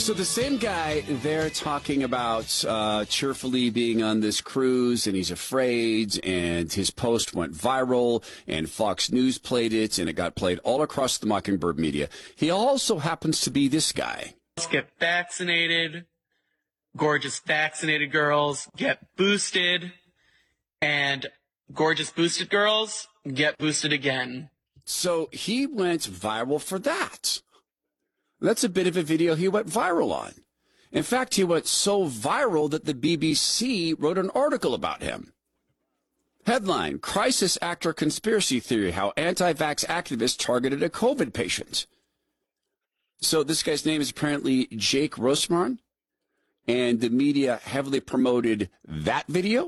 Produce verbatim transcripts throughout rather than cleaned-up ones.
So the same guy, they're talking about uh, cheerfully being on this cruise, and he's afraid, and his post went viral, and Fox News played it, and it got played all across the Mockingbird media. He also happens to be this guy. Let's get vaccinated. Gorgeous vaccinated girls get boosted, and gorgeous boosted girls get boosted again. So he went viral for that. That's a bit of a video he went viral on. In fact, he went so viral that the B B C wrote an article about him. Headline, Crisis Actor Conspiracy Theory, How Anti-Vax Activists Targeted a COVID Patient. So this guy's name is apparently Jake Rosmarin, and the media heavily promoted that video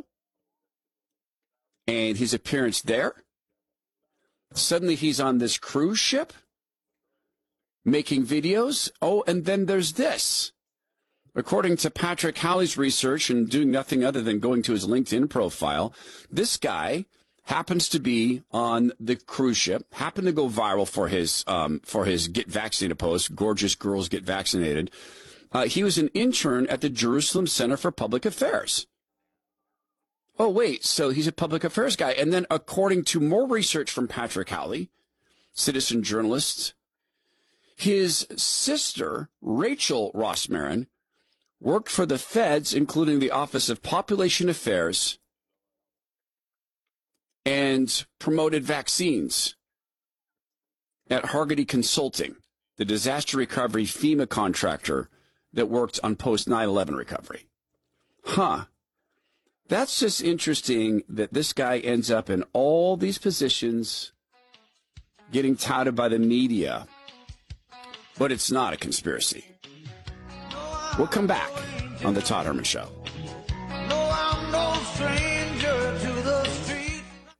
and his appearance there. Suddenly he's on this cruise ship making videos. Oh, and then there's this. According to Patrick Howley's research and doing nothing other than going to his LinkedIn profile, this guy happens to be on the cruise ship, happened to go viral for his um, for his Get Vaccinated post, Gorgeous Girls Get Vaccinated. Uh, he was an intern at the Jerusalem Center for Public Affairs. Oh, wait, so he's a public affairs guy. And then according to more research from Patrick Howley, citizen journalist, his sister, Rachel Rosmarin, worked for the feds, including the Office of Population Affairs, and promoted vaccines at Hargity Consulting, the disaster recovery FEMA contractor that worked on post nine eleven recovery. Huh. That's just interesting that this guy ends up in all these positions, getting touted by the media. But it's not a conspiracy. We'll come back on The Todd Herman Show. No, I'm no stranger to the street.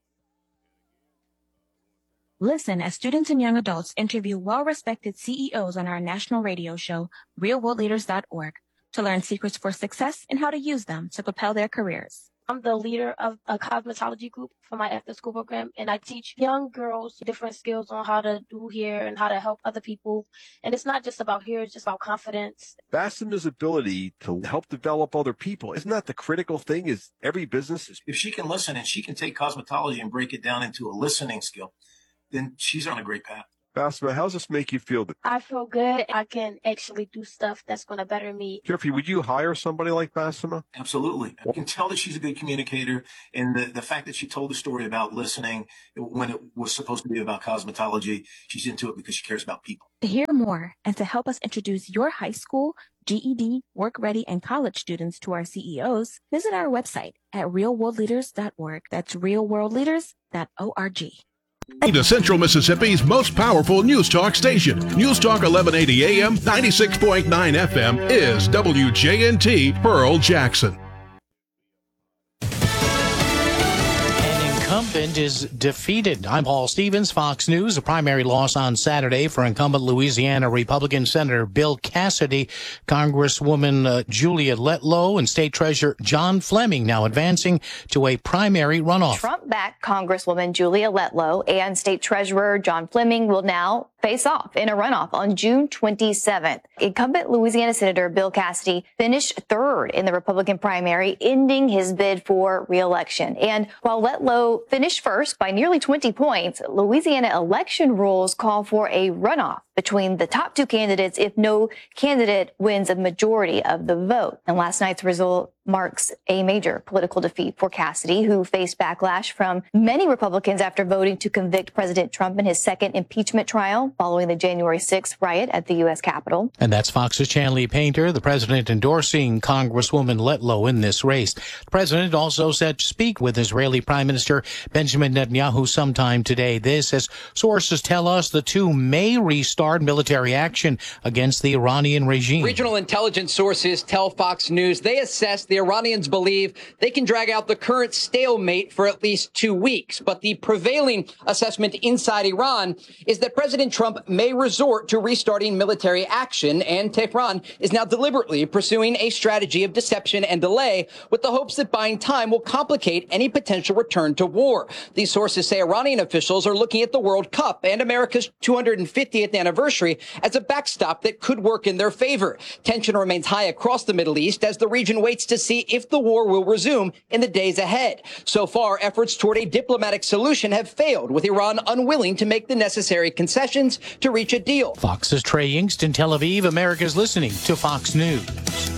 Listen as students and young adults interview well-respected C E Os on our national radio show, real world leaders dot org, to learn secrets for success and how to use them to propel their careers. I'm the leader of a cosmetology group for my after-school program, and I teach young girls different skills on how to do hair and how to help other people. And it's not just about hair, it's just about confidence. Bassema's ability to help develop other people, isn't that the critical thing? Is every business is... If she can listen and she can take cosmetology and break it down into a listening skill, then she's on a great path. Bassema, how does this make you feel? I feel good. I can actually do stuff that's going to better me. Jeffrey, would you hire somebody like Bassema? Absolutely. I can tell that she's a good communicator. And the, the fact that she told the story about listening when it was supposed to be about cosmetology, she's into it because she cares about people. To hear more and to help us introduce your high school, G E D, work ready, and college students to our C E Os, visit our website at real world leaders dot org. That's real world leaders dot org. To Central Mississippi's most powerful news talk station. News Talk eleven eighty A M, ninety-six point nine F M is W J N T Pearl Jackson. Incumbent is defeated. I'm Paul Stevens, Fox News. A primary loss on Saturday for incumbent Louisiana Republican Senator Bill Cassidy. Congresswoman uh, Julia Letlow and State Treasurer John Fleming now advancing to a primary runoff. Trump-backed Congresswoman Julia Letlow and State Treasurer John Fleming will now face off in a runoff on June twenty-seventh. Incumbent Louisiana Senator Bill Cassidy finished third in the Republican primary, ending his bid for re-election. And while Letlow finished first by nearly twenty points, Louisiana election rules call for a runoff between the top two candidates if no candidate wins a majority of the vote. And last night's result marks a major political defeat for Cassidy, who faced backlash from many Republicans after voting to convict President Trump in his second impeachment trial following the January sixth riot at the U S Capitol. And that's Fox's Chanley Painter, the president endorsing Congresswoman Letlow in this race. The president also said to speak with Israeli Prime Minister Benjamin Netanyahu sometime today. This, as sources tell us, the two may restart military action against the Iranian regime. Regional intelligence sources tell Fox News they assess the Iranians believe they can drag out the current stalemate for at least two weeks. But the prevailing assessment inside Iran is that President Trump may resort to restarting military action, and Tehran is now deliberately pursuing a strategy of deception and delay with the hopes that buying time will complicate any potential return to war. These sources say Iranian officials are looking at the World Cup and America's two hundred fiftieth anniversary anniversary as a backstop that could work in their favor. Tension remains high across the Middle East as the region waits to see if the war will resume in the days ahead. So far, efforts toward a diplomatic solution have failed, with Iran unwilling to make the necessary concessions to reach a deal. Fox's Trey Yingst in Tel Aviv. America's listening to Fox News.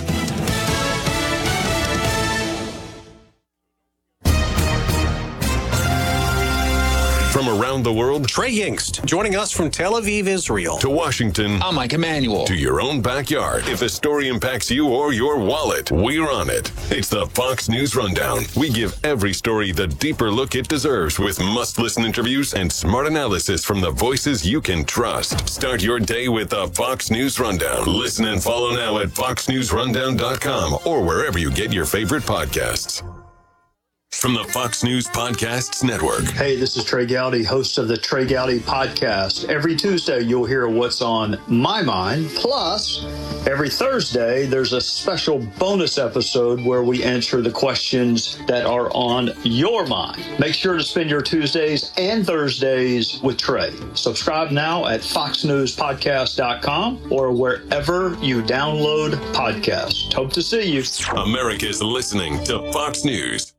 From around the world, Trey Yingst, joining us from Tel Aviv, Israel. To Washington. I'm Mike Emanuel. To your own backyard. If a story impacts you or your wallet, we're on it. It's the Fox News Rundown. We give every story the deeper look it deserves with must-listen interviews and smart analysis from the voices you can trust. Start your day with the Fox News Rundown. Listen and follow now at fox news rundown dot com or wherever you get your favorite podcasts. From the Fox News Podcasts Network. Hey, this is Trey Gowdy, host of the Trey Gowdy Podcast. Every Tuesday, you'll hear what's on my mind. Plus, every Thursday, there's a special bonus episode where we answer the questions that are on your mind. Make sure to spend your Tuesdays and Thursdays with Trey. Subscribe now at fox news podcast dot com or wherever you download podcasts. Hope to see you. America's listening to Fox News.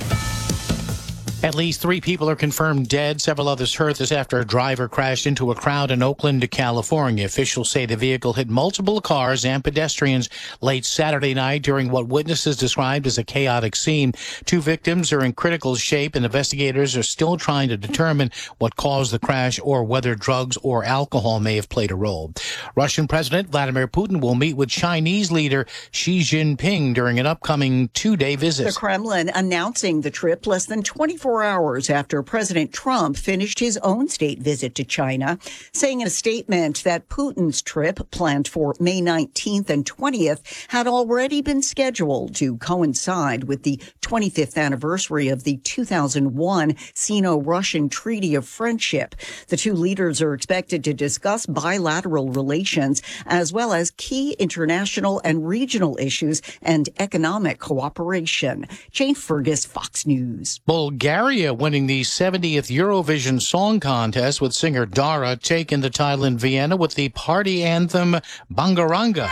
At least three people are confirmed dead. Several others hurt this after a driver crashed into a crowd in Oakland, California. Officials say the vehicle hit multiple cars and pedestrians late Saturday night during what witnesses described as a chaotic scene. Two victims are in critical shape, and investigators are still trying to determine what caused the crash or whether drugs or alcohol may have played a role. Russian President Vladimir Putin will meet with Chinese leader Xi Jinping during an upcoming two-day visit. The Kremlin announcing the trip less than twenty-four hours after President Trump finished his own state visit to China, saying in a statement that Putin's trip, planned for May nineteenth and twentieth, had already been scheduled to coincide with the twenty-fifth anniversary of the two thousand one Sino-Russian Treaty of Friendship. The two leaders are expected to discuss bilateral relations as well as key international and regional issues and economic cooperation. Jane Fergus, Fox News. Bulgaria winning the seventieth Eurovision Song Contest with singer Dara taking the title in Vienna with the party anthem Bangaranga.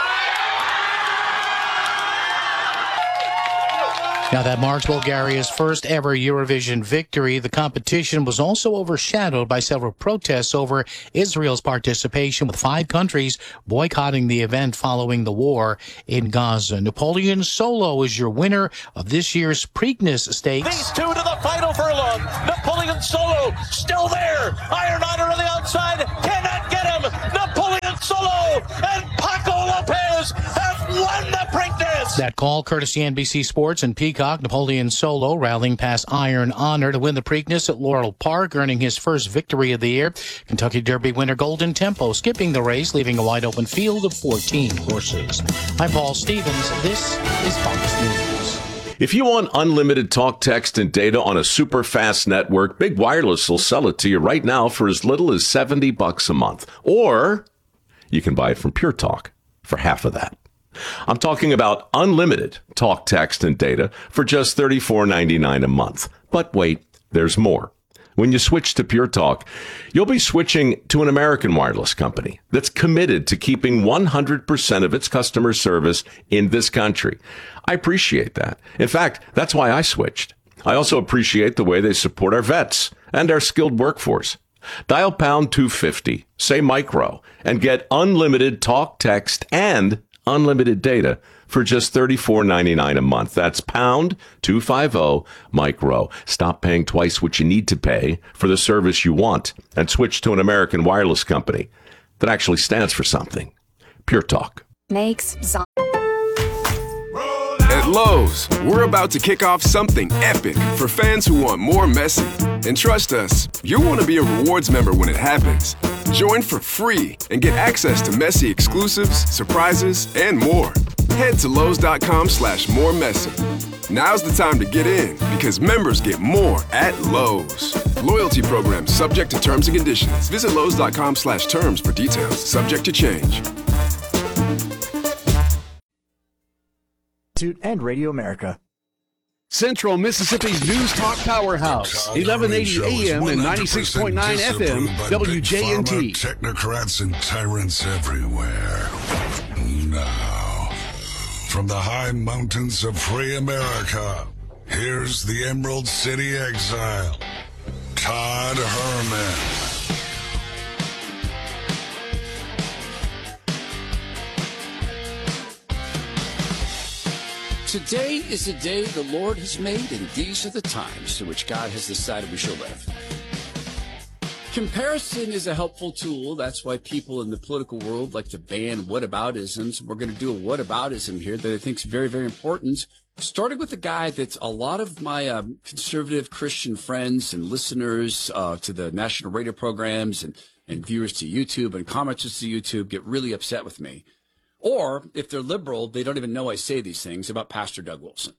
Now, that marks Bulgaria's first ever Eurovision victory. The competition was also overshadowed by several protests over Israel's participation, with five countries boycotting the event following the war in Gaza. Napoleon Solo is your winner of this year's Preakness Stakes. These two to the final furlong. Napoleon Solo still there. Iron Honor on the outside. Cannot get him. Napoleon Solo and Paco Lopez have won the Preakness. That call courtesy N B C Sports and Peacock. Napoleon Solo rallying past Iron Honor to win the Preakness at Laurel Park, earning his first victory of the year. Kentucky Derby winner Golden Tempo skipping the race, leaving a wide open field of fourteen horses. I'm Paul Stevens. This is Fox News. If you want unlimited talk, text, and data on a super fast network, Big Wireless will sell it to you right now for as little as seventy bucks a month. Or you can buy it from Pure Talk for half of that. I'm talking about unlimited talk, text, and data for just thirty-four ninety-nine a month. But wait, there's more. When you switch to Pure Talk, you'll be switching to an American wireless company that's committed to keeping one hundred percent of its customer service in this country. I appreciate that. In fact, that's why I switched. I also appreciate the way they support our vets and our skilled workforce. Dial pound two fifty, say micro, and get unlimited talk, text, and unlimited data for just thirty-four ninety-nine a month. That's pound two fifty micro. Stop paying twice what you need to pay for the service you want and switch to an American wireless company that actually stands for something. Pure Talk. Makes Zon- At Lowe's, we're about to kick off something epic for fans who want more Messi. And trust us, you'll want to be a rewards member when it happens. Join for free and get access to Messi exclusives, surprises, and more. Head to Lowe's.com slash more Messi. Now's the time to get in because members get more at Lowe's. Loyalty program subject to terms and conditions. Visit Lowe's.com slash terms for details. Subject to change. And Radio America. Central Mississippi's News Talk Powerhouse, eleven eighty A M and ninety-six point nine F M, W J N T. Technocrats and tyrants everywhere. Now, from the high mountains of free America, here's the Emerald City exile, Todd Herman. Today is a day the Lord has made, and these are the times to which God has decided we shall live. Comparison is a helpful tool. That's why people in the political world like to ban whataboutisms. We're going to do a whataboutism here that I think is very, very important. Starting with a guy that a lot of my um, conservative Christian friends and listeners uh, to the national radio programs and, and viewers to YouTube and commenters to YouTube get really upset with me. Or if they're liberal, they don't even know I say these things about Pastor Doug Wilson.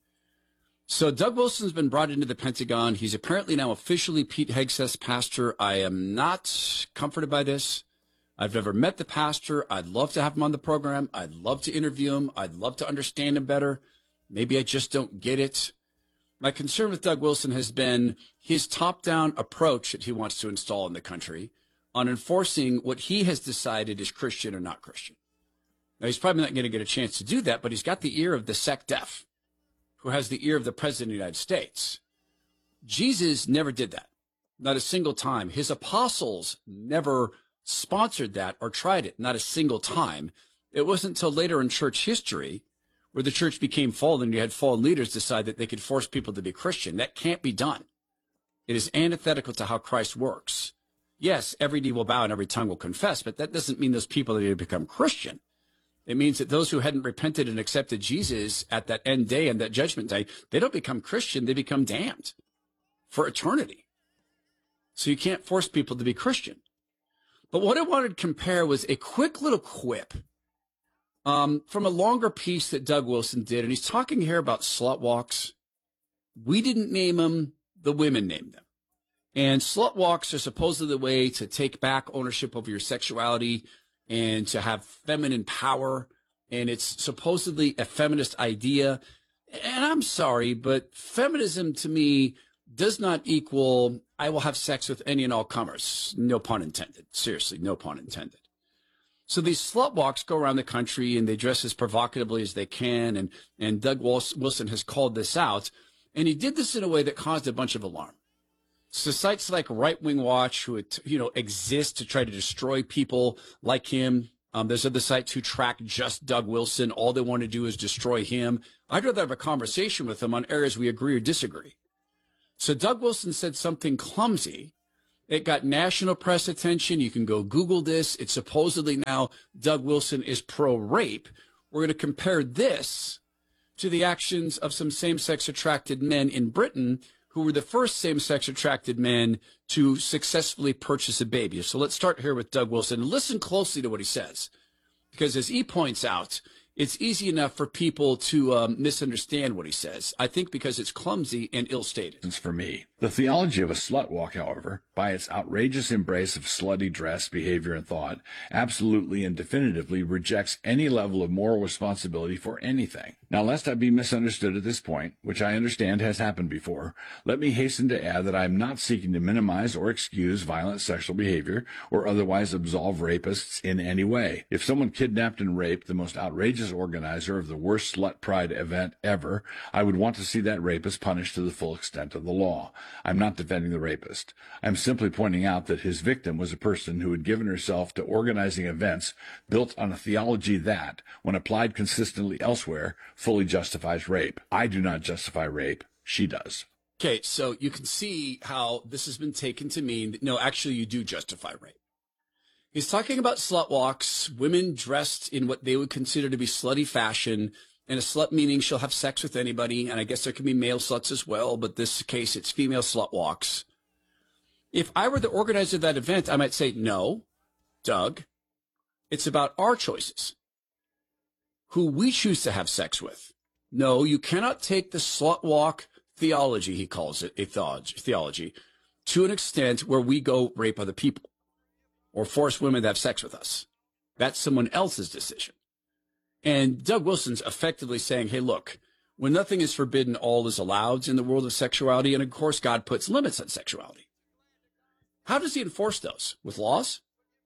So Doug Wilson's been brought into the Pentagon. He's apparently now officially Pete Hegseth's pastor. I am not comforted by this. I've never met the pastor. I'd love to have him on the program. I'd love to interview him. I'd love to understand him better. Maybe I just don't get it. My concern with Doug Wilson has been his top-down approach that he wants to install in the country on enforcing what he has decided is Christian or not Christian. Now, he's probably not going to get a chance to do that, but he's got the ear of the sect deaf, who has the ear of the President of the United States. Jesus never did that, not a single time. His apostles never sponsored that or tried it, not a single time. It wasn't until later in church history where the church became fallen and you had fallen leaders decide that they could force people to be Christian. That can't be done. It is antithetical to how Christ works. Yes, every knee will bow and every tongue will confess, but that doesn't mean those people need to become Christian. It means that those who hadn't repented and accepted Jesus at that end day and that judgment day, they don't become Christian, they become damned for eternity. So you can't force people to be Christian. But what I wanted to compare was a quick little quip um, from a longer piece that Doug Wilson did. And he's talking here about slut walks. We didn't name them, the women named them. And slut walks are supposedly the way to take back ownership over your sexuality and to have feminine power, and it's supposedly a feminist idea. And I'm sorry, but feminism to me does not equal I will have sex with any and all comers. No pun intended. Seriously, no pun intended. So these slut walks go around the country, and they dress as provocatively as they can, and, and Doug Wilson has called this out, and he did this in a way that caused a bunch of alarm. So sites like Right Wing Watch, who you know exist to try to destroy people like him. Um, there's other sites who track just Doug Wilson. All they want to do is destroy him. I'd rather have a conversation with him on areas we agree or disagree. So Doug Wilson said something clumsy. It got national press attention. You can go Google this. It's supposedly now Doug Wilson is pro-rape. We're going to compare this to the actions of some same-sex attracted men in Britain who were the first same-sex attracted men to successfully purchase a baby. So let's start here with Doug Wilson and listen closely to what he says. Because as he points out, it's easy enough for people to um, misunderstand what he says. I think because it's clumsy and ill-stated. For me, the theology of a slut walk, however, by its outrageous embrace of slutty dress, behavior, and thought, absolutely and definitively rejects any level of moral responsibility for anything. Now, lest I be misunderstood at this point, which I understand has happened before, let me hasten to add that I am not seeking to minimize or excuse violent sexual behavior or otherwise absolve rapists in any way. If someone kidnapped and raped the most outrageous organizer of the worst slut pride event ever, I would want to see that rapist punished to the full extent of the law. I'm not defending the rapist. I'm simply pointing out that his victim was a person who had given herself to organizing events built on a theology that, when applied consistently elsewhere, fully justifies rape. I do not justify rape. She does. Okay, so you can see how this has been taken to mean that, no, actually you do justify rape. He's talking about slut walks, women dressed in what they would consider to be slutty fashion, and a slut meaning she'll have sex with anybody, and I guess there can be male sluts as well, but this case it's female slut walks. If I were the organizer of that event, I might say, no, Doug, it's about our choices, who we choose to have sex with. No, you cannot take the slut walk theology, he calls it, a theology, to an extent where we go rape other people or force women to have sex with us. That's someone else's decision. And Doug Wilson's effectively saying, hey, look, When nothing is forbidden, all is allowed in the world of sexuality. And of course, God puts limits on sexuality. How does he enforce those? With laws?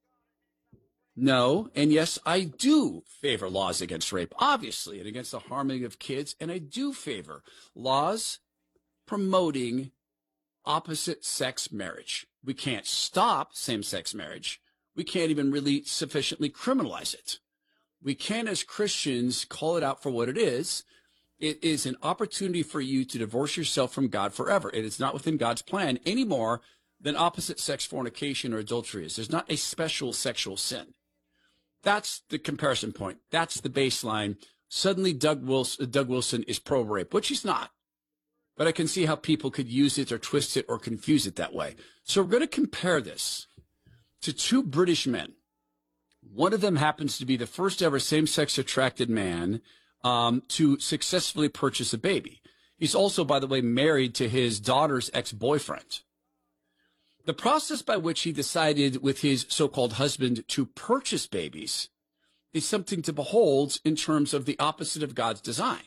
No. And yes, I do favor laws against rape, obviously, and against the harming of kids. And I do favor laws promoting opposite sex marriage. We can't stop same-sex marriage. We can't even really sufficiently criminalize it. We can, as Christians, call it out for what it is. It is an opportunity for you to divorce yourself from God forever. It is not within God's plan any more than opposite sex fornication or adultery is. There's not a special sexual sin. That's the comparison point. That's the baseline. Suddenly Doug Wilson, Doug Wilson is pro-rape, which he's not. But I can see how people could use it or twist it or confuse it that way. So we're going to compare this to two British men. One of them happens to be the first ever same-sex attracted man um, to successfully purchase a baby. He's also, by the way, married to his daughter's ex-boyfriend. The process by which he decided with his so-called husband to purchase babies is something to behold in terms of the opposite of God's design.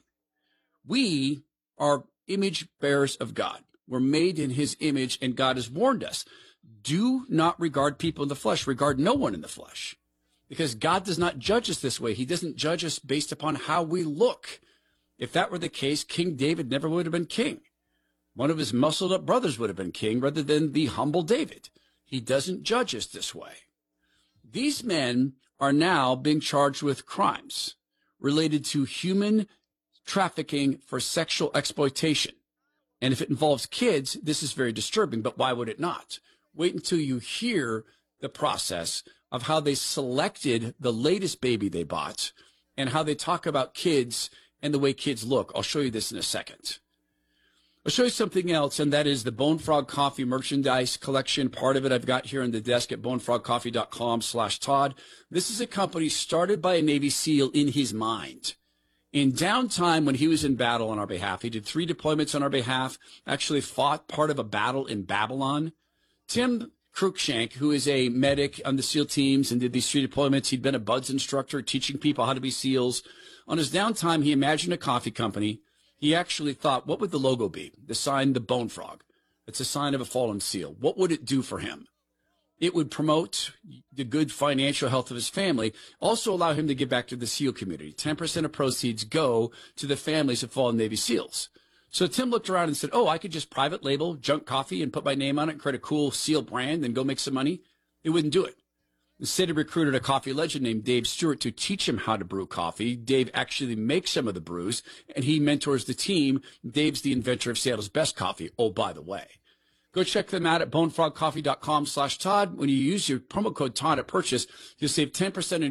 We are image bearers of God. We're made in his image, and God has warned us, do not regard people in the flesh, regard no one in the flesh, because God does not judge us this way. He doesn't judge us based upon how we look. If that were the case, King David never would have been king. One of his muscled up brothers would have been king rather than the humble David. He doesn't judge us this way. These men are now being charged with crimes related to human trafficking for sexual exploitation. And if it involves kids, this is very disturbing, but why would it not? Wait until you hear the process of how they selected the latest baby they bought and how they talk about kids and the way kids look. I'll show you this in a second. I'll show you something else, and that is the Bone Frog Coffee merchandise collection. Part of it I've got here on the desk at bonefrogcoffee.com slash Todd. This is a company started by a Navy SEAL in his mind. In downtime, when he was in battle on our behalf, he did three deployments on our behalf, actually fought part of a battle in Babylon. Tim Cruikshank, who is a medic on the SEAL teams and did these three deployments, he'd been a BUDS instructor teaching people how to be SEALs. On his downtime, he imagined a coffee company. He actually thought, what would the logo be? The sign, the Bone Frog. It's a sign of a fallen SEAL. What would it do for him? It would promote the good financial health of his family, also allow him to give back to the SEAL community. ten percent of proceeds go to the families of fallen Navy SEALs. So Tim looked around and said, oh, I could just private label junk coffee and put my name on it and create a cool SEAL brand and go make some money. It wouldn't do it. Instead, he recruited a coffee legend named Dave Stewart to teach him how to brew coffee. Dave actually makes some of the brews, and he mentors the team. Dave's the inventor of Seattle's best coffee, oh, by the way. Go check them out at bonefrogcoffee.com slash Todd. When you use your promo code Todd at purchase, you'll save ten percent